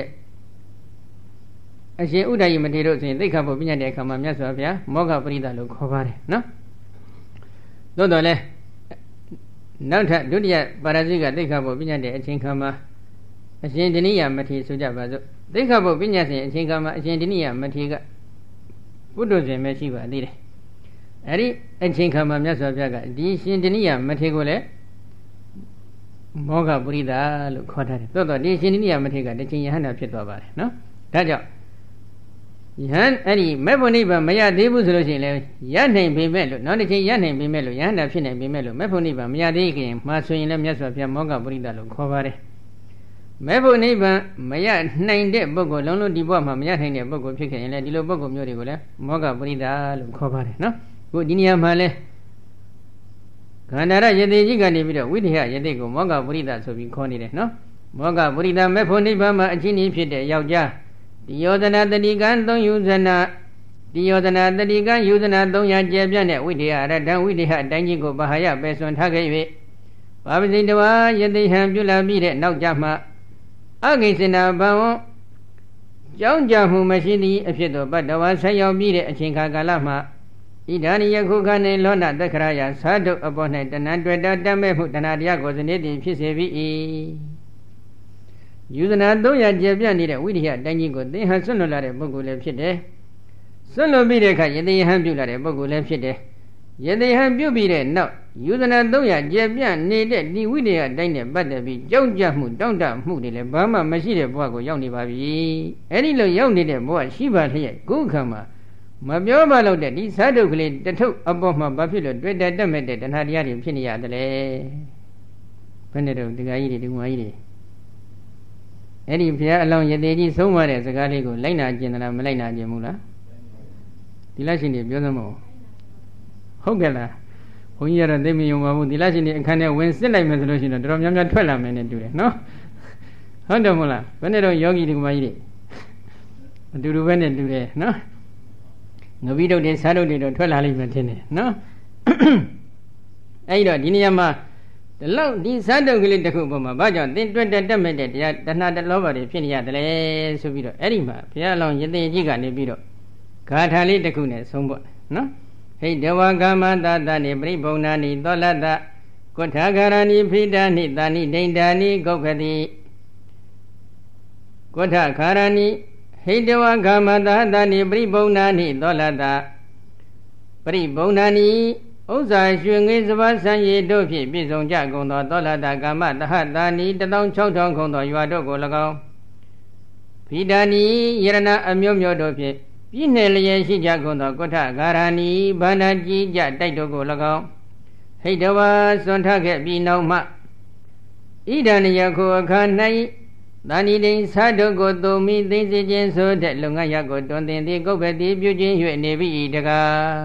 တဲ့အရှင်ဥဒ္ဒါယိမထေရတို့ဆိုရင်သိက္ခာပုဒ်ပညာတဲ့အခါမှာမြတ်စွာဘုရားမောဂပရိသလို့ခေါ်ပါတယ်နော်သို့တော်လည်းနောက်ထပ်ဒုတိယပါရဇိကသိက္ခာပုဒ်ပညာတဲ့အချိန်ခါမှာအရှင်ဒိနိယမထေရဆိုကြပါစို့သိက္ခာပုဒ်ပညာစဉ်အချိန်ခါမှာအရှင်ဒိနိယမထေရကပုတ္တဇဉ်ပဲရှိပါသေးတယ်အဲ့ဒီအချိန်ခါမှာမြတ်စွာဘုရားကဒီရှင်ဒိနိယမထေရကိုလည်းမောဂပရိသလို့ခေါ်ထားတယ်သို့တော့ဒီရှင်ဒိနိယမထေရကတစ်ချိန်ယဟန္တာဖြစ်သွားပါတယ်နော်ဒါကြောင့်ယဟန်အဲ့ဒီမေဖို့နိဗ္ဗာန်မရသေးဘူးဆိုလို့ရှိရင်လည်းရနိုင်ပေမဲ့လို့နောက်တစ်ချိန်ရနိုင်ပေမဲ့လို့ယဟန္တာဖြစ်နိုင်ပေမဲ့လို့မေဖို့နိဗ္ဗာန်မရသေးခင်မှာဆိုရင်လည်းမြတ်စွာဘုရားမောဂပရိသလို့ခေါ်ပါတယ်မေဖို့နိဗ္ဗာန်မရနိုင်တဲ့ပုဂ္ဂိုလ်လုံးလုံးဒီဘဝမှာမရနိုင်တဲ့ပုဂ္ဂိုလ်ဖြစ်ခဲ့ရင်လည်းဒီလိုပုဂ္ဂိုလ်မျိုးတွေကိုလည်းမောဂပရိသလို့ခေါ်ပါတယ်နော်ခုဒီနေရာမှာလဲခန္ဓာရယတိကြီးကနေပြီးတော့ဝိတ္တယယတိကိုမောဂပရိသဆိုပြီးခေါ်နေတယ်နော်မောဂပရိသမေဖို့နိဗ္ဗာန်မှာအချင်းကြီးဖြစ်တဲ့ယောက်ျားဒီယောဇနာတတိကံ3ယူဇနာဒီယောဇနာတတိကံယူဇနာ300ကျယ်ပြန့်တဲ့ဝိတ္တယရတံဝိတ္တယအတိုင်းကြီးကိုဘာဟာယပယ်စွန်ထားခဲ့၍ဘာပစိတဝါယတိဟံပြုလာပြီးတဲ့နောက်ကြမှာအဂိစနာဘဝကြောင်းကြမှုမရှိသည့်အဖြစ်သို့ပတ္တဝါဆက်ရောက်ပြီးတဲ့အချိန်ခါကာလမှာဣဒာနိယခုခနေလောနသက္ခရာယသာတုအပေါ်၌တဏ္ဍတွေ့တာတတ်မဲ့မှုတဏ္ဍတရားကိုစနေသည်ဖြစ်စေပြီယူဇနာ300ကျယ်ပြန့်နေတဲ့ဝိရိယတိုင်းကြီးကိုသင်ဟန်ဆွတ်လွတ်လာတဲ့ပုဂ္ဂိုလ်လည်းဖြစ်တယ်ဆွတ်လွတ်ပြီးတဲ့အခါယတိဟန်ပြုလာတဲ့ပုဂ္ဂိုလ်လည်းဖြစ်တယ်ယတိဟန်ပြုပြီးတဲ့နောက်ယူဇနာ300ကျယ်ပြန့်နေတဲ့ဒီဝိရိယတိုင်းနဲ့ပတ်သက်ပြီးကြောက်ကြမှုတောင့်တမှုတွေလည်းဘာမှမရှိတဲ့ဘဝကိုရောက်နေပါပြီအဲ့ဒီလိုရောက်နေတဲ့ဘဝရှိပါလျက်ခုအခါမှာမပြောပါလို့တဲ့ဒီသာဓုကလေးတထုပ်အပေါ်မှာဘာဖြစ်လို့တွေ့တတ်မဲ့တဲ့တဏှာတရားတွေဖြစ်နေရတယ်လေဘယ်နဲ့တော့ဒီကကြီးတွေဒီမကြီးတွေအဲ့ဒီဘုရားအလောင်းယတိကြီးဆုံးမတဲ့စကားလေးကိုလိုက်နာကျင်သလားမလိုက်နာကျင်ဘူးလားဒီလရှင်တွေပြောစမ်းမဟုတ်ကဲ့လားဘုန်းကြီးကတော့သိမယုံပါဘူးဒီလရှင်တွေအခန်းထဲဝင်စစ်လိုက်မယ်ဆိုလို့ရှိရင်တော့တော်တော်များများထွက်လာမယ်နဲ့တူတယ်နော်ဟုတ်တယ်မဟုတ်လားဘယ်နဲ့တော့ယောဂီဒီကမကြီးတွေအတူတူပဲနဲ့တူတယ်နော်ငပိတုတ်တွေစားတုတ်တွေတော့ထွက်လာလိမ့်မယ်ထင်တယ်နော်အဲ့တော့ဒီနေရာမှာဒီလောက်ဒီစားတုတ်ကလေးတစ်ခုပေါ်မှာဘာကြောင့်သင်တွက်တက်မဲ့တဲ့တရားတဏှာတလောဘတွေဖြစ်နေရတယ်လေဆိုပြီးတော့အဲ့ဒီမှာဘုရားအလောင်းယသိကြီးကနေပြီးတော့ဂါထာလေးတစ်ခုနဲ့ဆုံးပေါ့နော်ဟိတဝကမတတနိပရိဘုံနာနိသောလတကုဋ္ဌဂရဏိဖိတာနိတာနိဒိဋ္ဌာနိဂုက္ခတိကုဋ္ဌဂရဏိဟိတဝကမတတနိပရိဘုံနာနိသောလတပရိဘုံနာနိဥစ္စာရွှေငွေစပါးစံရည်တို့ဖြင့်ပြည့်စုံကြကုန်သောသောလတကာမတဟတာနိ16000ခုသောရွာတို့ကို၎င်းဖိတာနိယရဏအမျိုးမျိုးတို့ဖြင့်ပြည့်နှင့်လျက်ရှိကြကုန်သောကုဋ္ဌဂါရဏီဗန္ဒကြီးကြတိုက်တို့ကို၎င်းဟိတဝါစွန့်ထခဲ့ပြီးနောက်မှဣဒံယခုအခါ၌သာနိတိန်သာတို့ကိုတုံမိသိစေခြင်းဆိုတဲ့လုံငန်းရကိုတွင်တင်သည်ကုပ္ပတိပြုခြင်း၍နေပြီတကား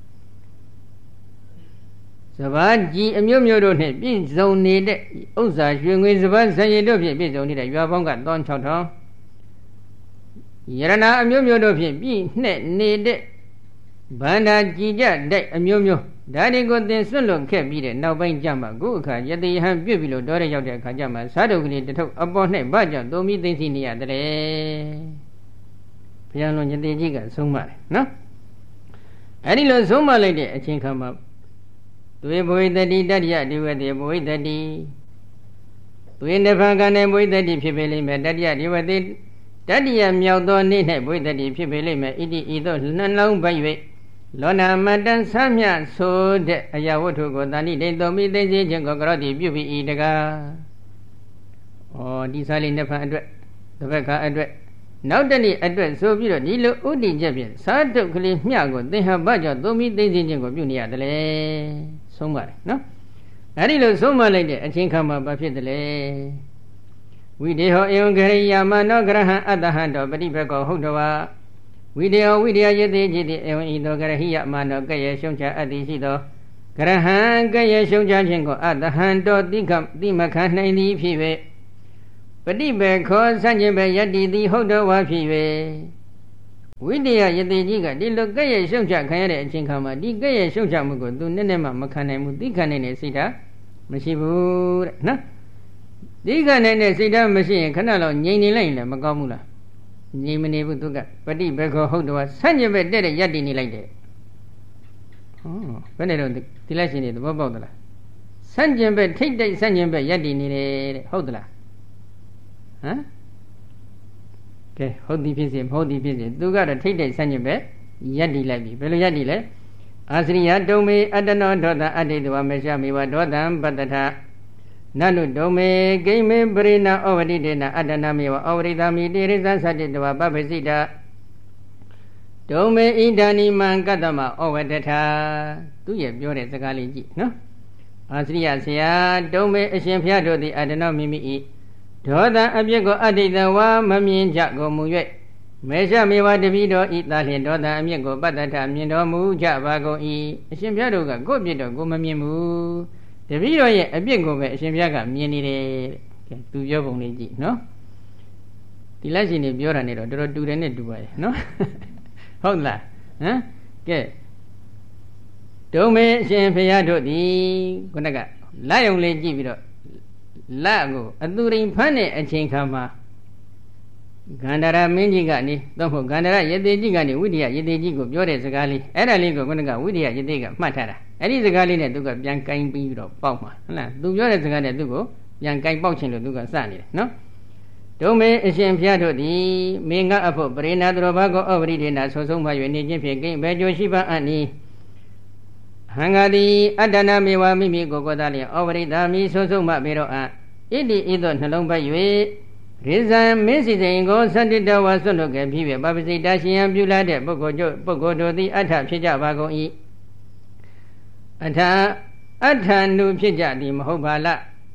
စဘာကြီးအမျိုးမျိုးတို့နှင့်ပြည့်စုံနေတဲ့ဥစ္စာရွှေငွေစပါးစံရည်တို့ဖြင့်ပြည့်စုံနေတဲ့ရွာပေါင်းက16000ယရဏအမျိုးမျိုးတို့ဖြင့်ပြည့်နှက်နေတဲ့ဗန္ဒာကြည်ကြတဲ့အမျိုးမျိုးဒါတွေကိုသင်ဆွတ်လွန်ခဲ့ပြီးတဲ့နောက်ပိုင်းကျမှခုအခါယတိယဟံပြုတ်ပြီးလို့တော်ရရောက်တဲ့အခါကျမှသာဒုကလေးတထုပ်အပေါ်၌ဘာကြောင့်သုံးပြီးသိသိနေရတယ်ဘုရားလွန်ယတိကြီးကဆုံးမတယ်နော်အဲ့ဒီလိုဆုံးမလိုက်တဲ့အချိန်ခါမှာသွေဘဝိတ္တိတတ္တိယဒီဝတိဘဝိတ္တိသွေနိဗ္ဗာန်ကနဲ့ဘဝိတ္တိဖြစ်ပေလိမ့်မယ်တတ္တိယဒီဝတိတတ္တိယမြောက်သောနေ့၌ဘဝိတ္တိဖြစ်ပေလိမ့်မယ်ဣတိဤသို့နှလုံးပိုက်၍လောနာမတန်ဆမ်းမြဆိုတဲ့အရာဝတ္ထုကိုတဏိဒိဋ္ဌောမိသိစေခြင်းကိုကရောတိပြုပြီးဤတကားဩဒီစားလေးနှစ်ဖန်အတွက်တစ်ဘက်ကအတွက်နောက်တနေ့အတွက်ဆိုပြီးတော့ဒီလိုဥတည်ချက်ဖြင့်စားတုတ်ကလေးမျှကိုသင်ဟာဘာကြောင့်သုံးပြီးသိစေခြင်းကိုပြုနေရတယ်လေဆုံးပါတယ်နော်အဲ့ဒီလိုဆုံးမလိုက်တဲ့အချင်းခါမှာဘာဖြစ်တယ်လဲဝိဒေဟောဧဝံဂရိယာမနောဂရဟံအတ္တဟံတောပฏิဘကောဟုတ်တော်ဝါဝိဒေဟောဝိဒေယယတိจิตဧဝံဤသောဂရဟိယမနောကဲ့ရဲ့ရှုံချအတ္တိရှိသောဂရဟံကဲ့ရဲ့ရှုံချခြင်းကိုအတ္တဟံတောတိမခံနိုင်သည်ဖြစ်၍ပฏิဘေခောဆန့်ကျင်ဘယတ္တိသည်ဟုတ်တော်ဝါဖြစ်၍ဝိဒေယယတိကြီးကဒီလိုကဲ့ရဲ့ရှုံချခံရတဲ့အချိန်ခါမှာဒီကဲ့ရဲ့ရှုံချမှုကိုသူနည်းနည်းမှမခံနိုင်ဘူးသိခံနိုင်တဲ့စိတ်ဓာတ်မရှိဘူးတဲ့နော်ဒီကနေ့နဲ့စိတ်ဓာတ်မရှိရင်ခဏလောက်ငြိမ်နေလိုက်ရင်လည်းမကောင်းဘူးလားငြိမ်မနေဘူးသူကပฏิဘေခောဟုတ်တော်ဆန့်ကျင်ဘက်တဲ့ယတ္တိနေလိုက်တယ်ဟောဘယ်နဲ့တော့ဒီလက်ရှင်တွေသဘောပေါက်သလားဆန့်ကျင်ဘက်ထိတ်တိတ်ဆန့်ကျင်ဘက်ယတ္တိနေတယ်တဲ့ဟုတ်သလားဟမ်ကဲဟုတ်သည်ဖြစ်စေမဟုတ်သည်ဖြစ်စေသူကတော့ထိတ်တိတ်ဆန့်ကျင်ဘက်ယတ္တိလိုက်ပြီဘယ်လိုယတ္တိလဲအာစရိယတုံမေအတ္တနောဒေါသအတ္တိတဝမေရှမေဝဒေါသံပတ္တထနနုတုံမေဂိမေပရိနာဩဝတိတေနအတ္တနာမေဝဩဝရိတာမိတိရိသသတ္တိတဝပပ္ပစိတာဒုံမေဣဒာနိမံကတ္တမဩဝတ္တထာသူရဲ့ပြောတဲ့စကားလေးကြည့်နော်အာစရိယဆရာဒုံမေအရှင်ဘုရားတို့သည်အတ္တနောမိမိ၏ဒေါသအပြစ်ကိုအတ္တိတဝမမြင်ကြကုန်မူ၍မေရှမေဝတပိတော်ဤသာလျှင်ဒေါသအမြစ်ကိုပတ္တထမြင်တော်မူကြပါကုန်၏အရှင်ဘုရားတို့ကကိုယ့်အပြစ်တော့ကိုမမြင်ဘူးတပိတော်ရဲ့အပြစ်ကိုပဲအရှင်ဘုရားကမြင်နေတယ်တဲ့ကဲသူပြောပုံလေးကြည့်နော်ဒီလက်ရှင်တွေပြောတာနေတော့တော်တော်တူတယ်နဲ့တူပါရဲ့နော်ဟုတ်လားဟမ်ကဲဒုံမေအရှင်ဘုရားတို့သည်ခုနကလက်ယုံလေးကြည့်ပြီးတော့လက်ကိုအသူရိန်ဖမ်းတဲ့အချိန်ခါမှာဂန္ဓာရမင်းကြီးကနေသို့မဟုတ်ဂန္ဓာရယတိကြီးကနေဝိတ္တယယတိကြီးကိုပြောတဲ့စကားလေးအဲ့ဒါလေးကိုခုနကဝိတ္တယယတိကမှတ်ထားတာအဲ့ဒီစကားလေးနဲ့သူကပြန်ကင်ပြီးတော့ပေါက်မှာဟုတ်လားသူပြောတဲ့စကားနဲ့သူ့ကိုပြန်ကင်ပေါက်ခြင်းလို့သူကစနေတယ်နော်ဒုံမေအရှင်ဘုရားတို့သည်မင်းကအဖို့ပရိနာတရောဘကောဩဝရိဒေနာဆောဆုံးမှ၍နေခြင်းဖြင့်ကိဘယ်ကြိုရှိပါအပ်နီဟံဃာတိအတ္တနာမေဝမိမိကိုယ်ကိုယ်သားလျင်ဩဝရိတာမိဆောဆုံးမှပေတော့အဣတိဤသို့နှလုံးပိုက်၍ရိဇံမင်းစီစဉ်ကိုသတ္တတဝါဆွတ်လို့ကဖြစ်၍ပပ္ပစိတရှင်ယံပြုလာတဲ့ပုဂ္ဂိုလ်တို့သည်အထဖြစ်ကြပါကုန်၏အထနုဖြစ်ကြသည်မဟုတ်ပါလား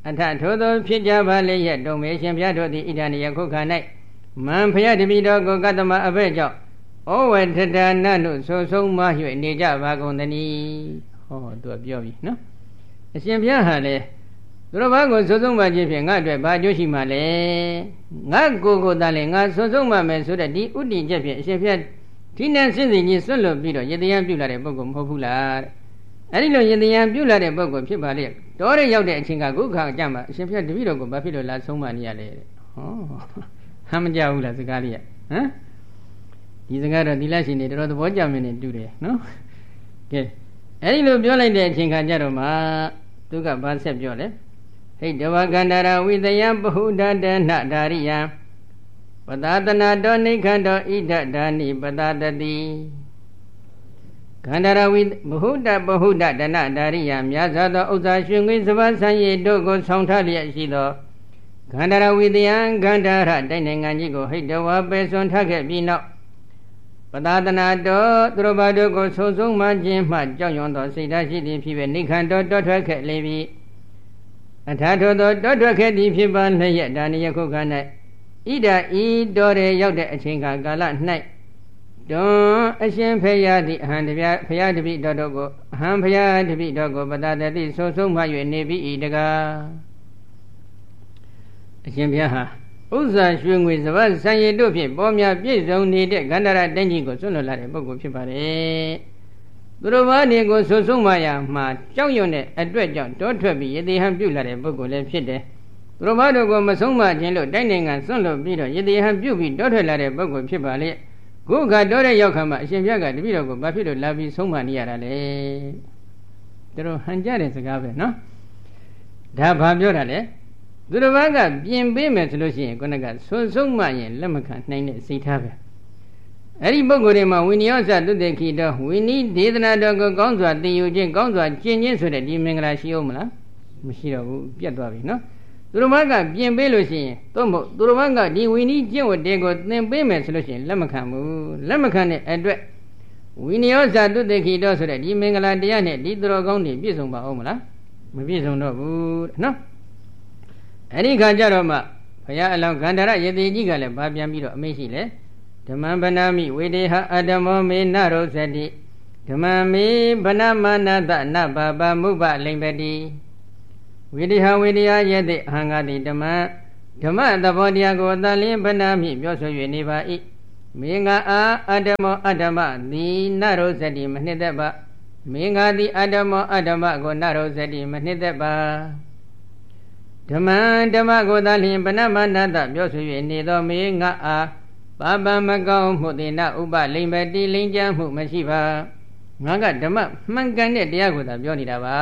အထထိုသောဖြစ်ကြပါလေရဲ့တုံမေရှင်ဘုရားတို့သည်ဣဒံယခုခါ၌မံဖျားတပိတော်ကိုကတ္တမအဘဲ့ကြောင့်ဩဝထဒါနနုဆိုဆုံးမ၍နေကြပါကုန်သနည်းဟောသူကပြောပြီနော်အရှင်ဘုရားဟာလေသူတော်ဘာကိုဆိုဆုံးမခြင်းဖြင့်ငါအတွက်ဘာအကျိုးရှိမှလဲငါကိုသာလေငါဆိုဆုံးမမယ်ဆိုတဲ့ဒီဥတည်ချက်ဖြင့်အရှင်ဘုရားဒီနဲ့စဉ်စဉ်ကြီးဆွတ်လွတ်ပြီးတော့ယတယံပြုလာတဲ့ပုဂ္ဂိုလ်မဟုတ်ဘူးလားတဲ့အဲဒီလိုယတယံပြုလာတဲ့ပုဂ္ဂိုလ်ဖြစ်ပါလေတော်ရရောက်တဲ့အချိန်ကခုခါကြမှာအရှင်ဘုရားတပည့်တော်ကိုဘာဖြစ်လို့လာဆုံးမနေရလဲတဲ့ဟောဟမ်းမကြဘူးလားစကားလေးကဟမ်ဒီစကားတော့သီလရှင်တွေတော်တော်သဘောကျမြင်နေတူတယ်နော်ကဲအဲဒီလိုပြောလိုက်တဲ့အချိန်ခါကျတော့မှသူကဘာဆက်ပြောလဲဟိတဝကန္တရာဝိတယံပဟုဒတနာဓာရိယပတသနာတောနိခန္တောဣဒဒါနိပတတတိခန္ဓာရဝိဘဟုဒဒနာဓာရိယမြတ်စွာသောဥစ္စာရွှေငွေစပါးဆံရည်တို့ကိုဆောင်ထားလျက်ရှိသောခန္ဓာရဝိတယံခန္ဓာရတိုင်းနိုင်ငံကြီးကိုဟိတဝါပဲစွန်ထားခဲ့ပြီးနောက်ပတသနာတောသူတို့ဘာတို့ကိုဆုံဆုံးမှခြင်းမှကြောက်ရွံ့သောစိတ်ဓာတ်ရှိသည်ဖြစ်ပေနိခန္တောတောထွက်ခဲ့လေပြီအထာထောသောတောထွက်ခဲ့သည်ဖြစ်ပါလျက်ဒါနိယခုခ၌ဣဒဤတော်ရရောက်တဲ့အချိန်ကာလ၌တွန်အရှင်ဖရာသည်အဟံတပြဖရာတပိတော်တို့ကိုအဟံဖရာတပိတော်ကိုပတတတိဆိုဆုံးမှ၍နေပြီဤတကားအရှင်ဘုရားဟာဥစ္စာရွှေငွေစပါးဆံရည်တို့ဖြင့်ပေါ်များပြည့်စုံနေတဲ့ဂန္ဓာရတိုင်းကြီးကိုဆွလွတ်လာတဲ့ပုဂ္ဂိုလ်ဖြစ်ပါတယ်သူတို့ဘာနေကိုဆိုဆုံးမှရမှာကြောက်ရွံ့တဲ့အတွက်ကြောင့်တောထွက်ပြီးယတိဟံပြုလာတဲ့ပုဂ္ဂိုလ်လည်းဖြစ်တယ်သူတို့ဘာတို့ကိုမဆုံးမခြင်းလို့တိုင်းနိုင်ငံဆွလွတ်ပြီးတော့ယတိဟံပြုပြီးတောထွက်လာတဲ့ပုဂ္ဂိုလ်ဖြစ်ပါလေခုခါတော့တဲ့ရောက်ခါမှာအရှင်ဘုရားကတပည့်တော်ကိုဘာဖြစ်လို့လာပြီးဆုံးမနေရတာလဲတို့ဟန်ကြတဲ့စကားပဲနော်ဒါဘာပြောတာလဲသူတစ်ပါးကပြင်ပေးမယ်ဆိုလို့ရှိရင်ခုနကဆုံးမရင်လက်မခံနိုင်တဲ့စိတ်ထားပဲအဲ့ဒီပုဂ္ဂိုလ်တွေမှာဝိနည်းယောဇတုတေခိတောဝိနည်းဒေသနာတော်ကိုကောင်းစွာသင်ယူခြင်းကောင်းစွာကျင့်ခြင်းဆိုတဲ့ဒီမင်္ဂလာရှိအောင်မလားမရှိတော့ဘူးပြတ်သွားပြီနော်သူတော်ဘာကပြင်ပေးလို့ရှိရင်သို့မဟုတ်သူတော်ဘာကဒီဝိနည်းကျင့်ဝတ်တွေကိုသင်ပေးမယ်ဆိုလို့ရှိရင်လက်မခံဘူးလက်မခံတဲ့အတွက်ဝိနည်းယောဇတုတေခိတောဆိုတဲ့ဒီမင်္ဂလာတရားနဲ့ဒီသူတော်ကောင်းတွေပြည့်စုံပါအောင်မလားမပြည့်စုံတော့ဘူးနော်အဲ့ဒီခါကျတော့မှဘုရားအလောင်းဂန္ဓာရယတိကြီးကလည်းဗာပြန်ပြီးတော့အမိန့်ရှိလေဓမ္မဗနာမိဝေဒေဟအတ္တမောမေနရောသတိဓမ္မမေဗနမနာတနဘဘမုပလိမ္ပတိဝေဒေဟဝေဒေဟယတိအဟံဂတိဓမ္မသဘောတရားကိုတန်လင်းဗနာမိပြောဆို၍နေပါ၏မေငါအားအတ္တမောအတ္တမသည်နရောသတိမနှစ်သက်ပါမေငါသည်အတ္တမောအတ္တမကိုနရောသတိမနှစ်သက်ပါဓမ္မကိုသာလျှင်ပဏမနာတပြောဆို၍နေသောမေငါအားပါပမကောင်းမှုသေနဥပလိမ္ပတိလိမ့်ကြမှုမရှိပါငါကဓမ္မမှန်ကန်တဲ့တရားကိုသာပြောနေတာပါ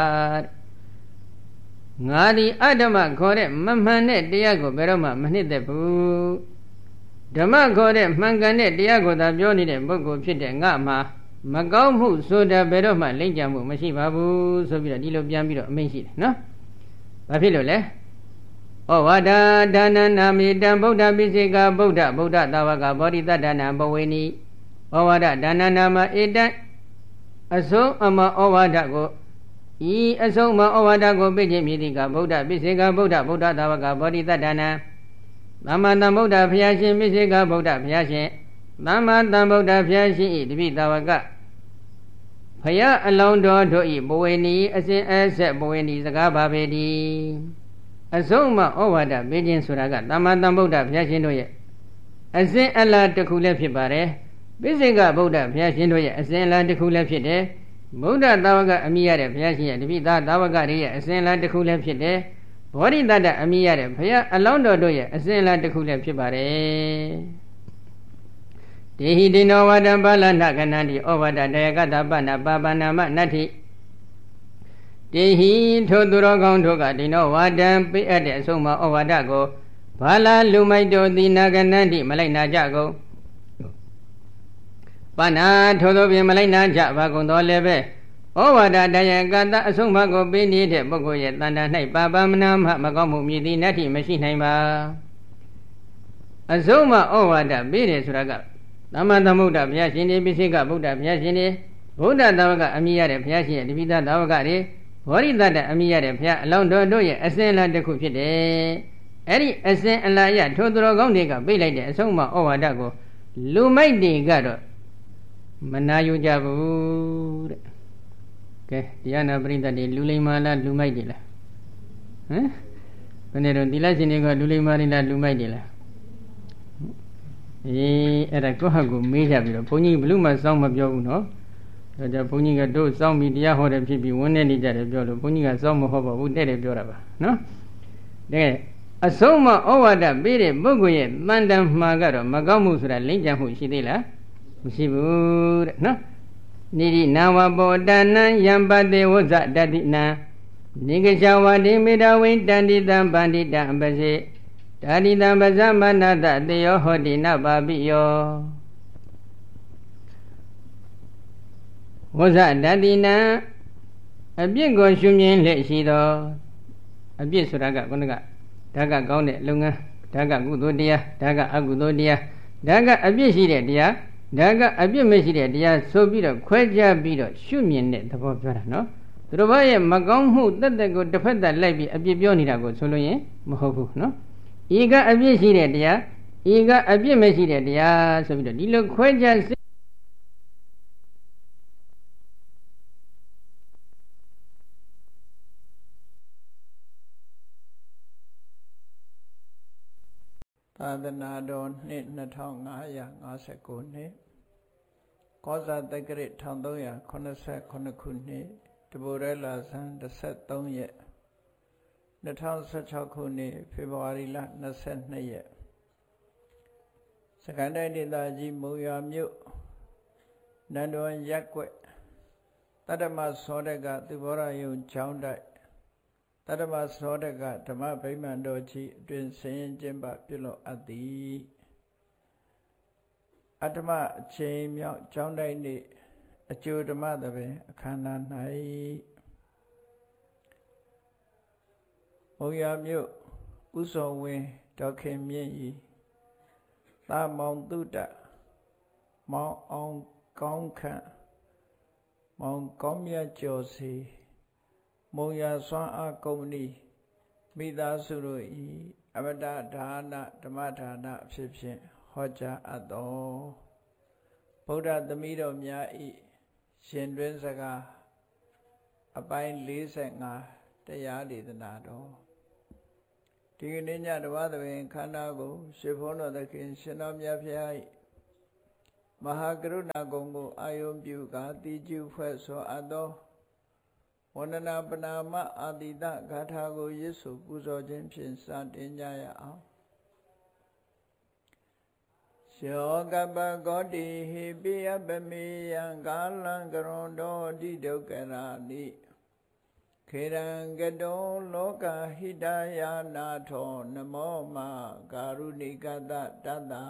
ငါသည်အတ္တမခေါ်တဲ့မမှန်တဲ့တရားကိုဘယ်တော့မှမနှစ်သက်ဘူးဓမ္မခေါ်တဲ့မှန်ကန်တဲ့တရားကိုသာပြောနေတဲ့ပုဂ္ဂိုလ်ဖြစ်တဲ့ငါမှာမကောင်းမှုဆိုတာဘယ်တော့မှလိမ့်ကြမှုမရှိပါဘူးဆိုပြီးတော့ဒီလိုပြန်ပြီးတော့အမိန့်ရှိတယ်နော်ဘာဖြစ်လို့လဲဩဝါဒဒါနနာမိတံဗုဒ္ဓပိစိကဗုဒ္ဓသာဝကဗောဓိတတနာဘဝေနိဩဝါဒဒါနနာမဧတံအဆုံးအမဩဝါဒကိုဤအဆုံးအမဩဝါဒကိုပြည့်ခြင်းမြည်သည်ကဗုဒ္ဓပိစိကဗုဒ္ဓသာဝကဗောဓိတတနာသမ္မာသမ္ဗုဒ္ဓဘုရားရှင်ပိစိကဗုဒ္ဓဘုရားရှင်သမ္မာသမ္ဗုဒ္ဓဘုရားရှင်ဤတပိသာဝကဘုရားအလောင်းတော်တို့ဤဘဝေနိအစဉ်အဆက်ဘဝေနိစကားပါပေသည်အဆုံးအမဩဝါဒပေးခြင်းဆိုတာကသမ္မာသမ္ဗုဒ္ဓဘုရားရှင်တို့ရဲ့အစဉ်အလာတစ်ခုလည်းဖြစ်ပါတယ်ပိစိကဗုဒ္ဓဘုရားရှင်တို့ရဲ့အစဉ်အလာတစ်ခုလည်းဖြစ်တယ်ဗုဒ္ဓသာဝကအမိရတဲ့ဘုရားရှင်ရဲ့တပိသားသာဝကတွေရဲ့အစဉ်အလာတစ်ခုလည်းဖြစ်တယ်ဘောဓိတတအမိရတဲ့ဘုရားအလောင်းတော်တို့ရဲ့အစဉ်အလာတစ်ခုလည်းဖြစ်ပါတယ်ဒေဟိတိနောဝါဒံပါဠနကနန္တိဩဝါဒတယကတပနာပါပနာမနတ္ထိတေဟိထိုသူတော်ကောင်းတို့ကဒီနောဝါဒံပေးအပ်တဲ့အဆုံးအဩဝါဒကိုဘာလာလူမိုက်တို့သည်နာကနန္တိမလိုက်နာကြကုန်ပနာထိုသောဖြင့်မလိုက်နာကြပါကုန်သောလည်းပဲဩဝါဒတယကတအဆုံးအကိုပေးနေတဲ့ပုဂ္ဂိုလ်ရဲ့တန်တာ၌ပါပမနာမကောင်းမှုမြည်သည်နတ္ထိမရှိနိုင်ပါအဆုံးအဩဝါဒပေးတယ်ဆိုတာကသမ္မာသမ္ဗုဒ္ဓဘုရားရှင်ဒီပိစိကဗုဒ္ဓဘုရားရှင်ဒီဗုဒ္ဓသာဝကအမိရတဲ့ဘုရားရှင်ရဲ့တပိသားသာဝကတွေဘောရိတတအမိရတဲ့ဘုရားအလောင်းတော်တို့ရဲ့အစဉ်အလာတစ်ခုဖြစ်တယ်အဲ့ဒီအစဉ်အလာရထိုသူတော်ကောင်းတွေကပြိလိုက်တဲ့အဆုံးအမဩဝါဒကိုလူမိုက်တွေကတော့မနာယူကြဘူးတဲ့ကဲတရားနာပရိသတ်တွေလူလိမ္မာလားလူမိုက်တွေလားဟမ်ဘယ်နဲ့တော့သီလရှင်တွေကလူလိမ္မာတွေလားလူမိုက်တွေလားအဲ့ဒါကိုယ့်ဟာကိုမေးကြပြီးတော့ဘုန်းကြီးဘလို့မှစောင့်မပြောဘူးနော်ဒါကြောင့်ဘုန်းကြီးကတို့စောင့်ပြီးတရားဟောတယ်ဖြစ်ပြီးဝန်းနေနေကြတယ်ပြောလို့ဘုန်းကြီးကစောင့်မဟုတ်ပါဘူးတဲ့တယ်ပြောတာပါနော်အဆုံးမဩဝါဒပေးတဲ့ပုဂ္ဂိုလ်ရဲ့တန်တန်မှာကတော့မကောင်းမှုဆိုတာလိမ့်ကြမှုရှိသေးလားမရှိဘူးတဲ့နော်နိရိနာဝဘောတနံယံပတေဝဇ္ဇတတိနံနိဂချဝတိမေတဝိတန္တိတံပန္တိတံပစေတာတိတံပဇမနတတေယောဟောတိနပါပိယောဝဇ္ဇတတိနံအပြစ်ကိုရှုမြင်လက်ရှိသောအပြစ်ဆိုတာကခုနကဒါကကောင်းတဲ့လုပ်ငန်းဒါကကုသိုလ်တရားဒါကအကုသိုလ်တရားဒါကအပြစ်ရှိတဲ့တရားဒါကအပြစ်မရှိတဲ့တရားဆိုပြီးတော့ခွဲခြားပြီးတော့ရှုမြင်တဲ့သဘောပြောတာနော်သူတို့ဘာရဲ့မကောင်းမှုတက်တက်ကိုတစ်ဖက်သက်လိုက်ပြီးအပြစ်ပြောနေတာကိုဆိုလို့ရင်မဟုတ်ဘူးနော်ဤကအပြစ်ရှိတဲ့တရားဤကအပြစ်မရှိတဲ့တရားဆိုပြီးတော့ဒီလိုခွဲခြားသာသနာတော်နှစ်2559နှစ်ကောဇာတက္ကရာ1389ခုနှစ်တပိုရဲလာဇန်13ရက်2016ခုနှစ်ဖေဖော်ဝါရီလ22ရက်စကိုင်းတိုင်းဒေသကြီးမုံရွာမြို့နန္ဒဝန်ရပ်ကွက်တတ္တမသောတကသီဘောရယုံကျောင်းတိုက်တတ္တမသောတကဓမ္မဗိမာန်တော်ကြီးအတွင်ဆင်းကျင်းပပြုလုပ်အပ်သည်အတ္တမအချိန်မြောက်ကျောင်းတိုက်နေ့အကျိုးဓမ္မသဘင်အခမ်းအနား၌မုံရွာမြို့ဥစောဝင်းဒေါက်ခင်မြင့်ဤသာမောင်တုတမောင်အောင်ကောင်းခန့်မောင်ကောင်းမြတ်ကျော်စီမုံရွာစွမ်းအားကုမ္ပဏီမိသားစုတို့ဤအမတဒါနဓမ္မဒါနအဖြစ်ဖြင့်ဟောကြားအပ်သောဗုဒ္ဓသမီးတော်များဤရှင်တွင်စကားအပိုင်း45တရားဒေသနာတော်ဒီကနေ့ညတဝသဘင်ခန္ဓာကိုရှေဘုန်းတော်သခင်ရှင်တော်မြတ်ဖျားဤမဟာကရုဏာကုံကိုအာယုံပြုကာတိကျုဖွဲ့ဆိုအပ်သောဝန္ဒနာပနာမအာတိတဂါထာကိုရစ်ဆိုပူဇော်ခြင်းဖြင့်စတင်ကြရအောင်ယောကပကောတိဟိပိယပမေယံကာလံကရွန်တောတိဒုက္ခရာနိခေရံကတောလောကဟိတယာနာထောနမောမကာရုဏိကတတတ္တ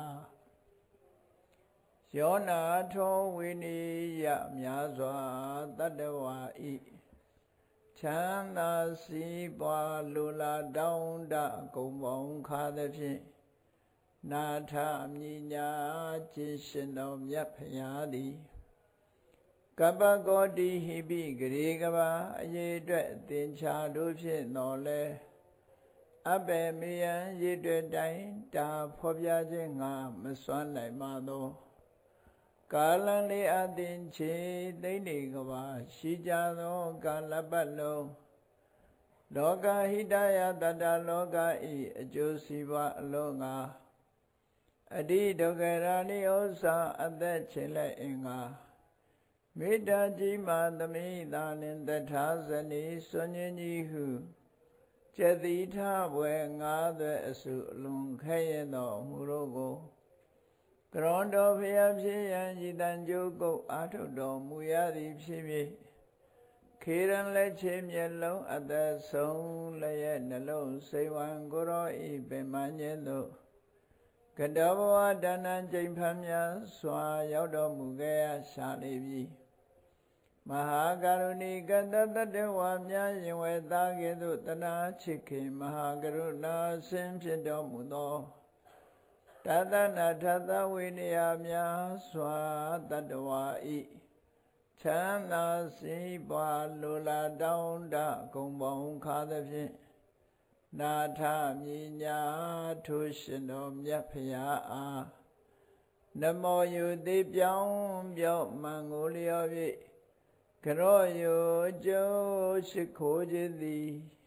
ယောနာထောဝိနိယများစွာတတ္တဝါဤချမ်းသာစီးပွားလူလာတောင်းတကုံပေါင်းခါသဖြင့်နာထမြညာခြင်းရှင်တော်မြတ်ဖရာသည်ကပ္ပကောတိဟိပိဂရေကဘာအရေးအတွက်သင်္ချာတို့ဖြင့်တော်လဲအဘယ်မေယံရည်တွေ့တိုင်းတာဖော်ပြခြင်းငါမစွမ်းနိုင်ပါသောကာလံလေးအသင်ချေသိမ့်နေကဘာရှိကြသောကာလပတ်လုံးလောကဟိတယတတ္တလောကဤအကျိုးစီးပွားအလုံးငါအတိဒုက္ခရာနိဩဇာအသက်ချေလက်အင်္ဂါမေတ္တာကြီးမာသမိသာလင်တထာဇနီစွန်ញင်းကြီးဟုကျက်တိထဘွယ်ငါးသွဲအစုအလွန်ခဲရင်တော်မူတို့ကိုကရွန်တော်ဖျားဖြစ်ရန်ဤတန်ကြိုးကုတ်အာထုတော်မူရသည်ဖြစ်ဖြစ်ခေရန်လက်ချေမျက်လုံးအသက်ဆုံးလည်းရဲ့နှလုံးစိတ်ဝံကိုရောဤပင်မညင်းတို့ကတောဘဝဒါနံကျိန်ဖန်များစွာရောက်တော်မူခဲ့ရရှာလေပြီမဟာကရုဏီကတတတ္တဝါများရင်ဝဲသားကဲ့သို့တနာချစ်ခင်မဟာကရုဏာဆင်းဖြစ်တော်မူသောတသနာထသဝိနည်းများစွာတတ္တဝါဤချမ်းသာစီးပွားလိုလားတောင်းတဂုဏ်ပေါင်းခါသဖြင့်နာထမြညာထိုရှင်တော်မြတ်ဖရာအားနမောယုတိပြောင်းပြောင်းမှန်ကိုလျော်၍ကရောယုကျိုးရှိခိုးခြင်းသည်